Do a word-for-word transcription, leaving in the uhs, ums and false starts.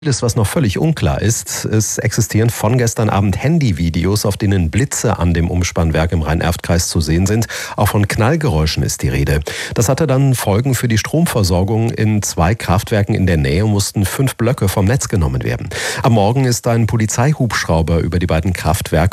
Vieles, was noch völlig unklar ist, es existieren von gestern Abend Handyvideos, auf denen Blitze an dem Umspannwerk im Rhein-Erft-Kreis zu sehen sind. Auch von Knallgeräuschen ist die Rede. Das hatte dann Folgen für die Stromversorgung. In zwei Kraftwerken in der Nähe mussten fünf Blöcke vom Netz genommen werden. Am Morgen ist ein Polizeihubschrauber über die beiden Kraftwerke